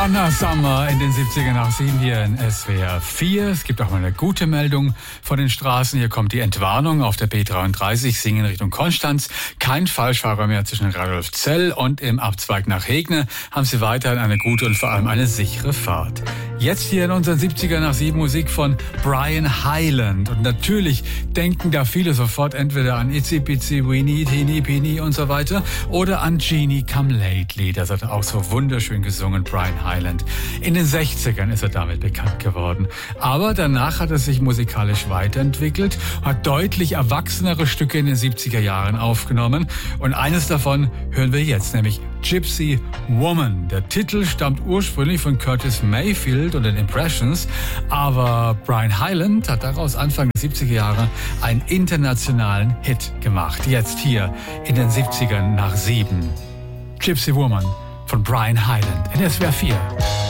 Donna Summer in den 70er nach 7 hier in SWR 4. Es gibt auch mal eine gute Meldung von den Straßen. Hier kommt die Entwarnung auf der B33, Singen Richtung Konstanz. Kein Falschfahrer mehr zwischen Radolfzell und im Abzweig nach Hegne. Haben Sie weiterhin eine gute und vor allem eine sichere Fahrt. Jetzt hier in unseren 70er nach 7 Musik von Brian Hyland. Und natürlich denken da viele sofort entweder an Itsy Bitsy Weenie, Teeny Peeny und so weiter oder an Jeannie Come Lately. Das hat er auch so wunderschön gesungen, Brian Hyland. In den 60ern ist er damit bekannt geworden. Aber danach hat er sich musikalisch weiterentwickelt, hat deutlich erwachsenere Stücke in den 70er Jahren aufgenommen. Und eines davon hören wir jetzt, nämlich Gypsy Woman. Der Titel stammt ursprünglich von Curtis Mayfield und den Impressions, aber Brian Hyland hat daraus Anfang der 70er Jahre einen internationalen Hit gemacht. Jetzt hier in den 70ern nach 7. Gypsy Woman von Brian Hyland in SWR 4.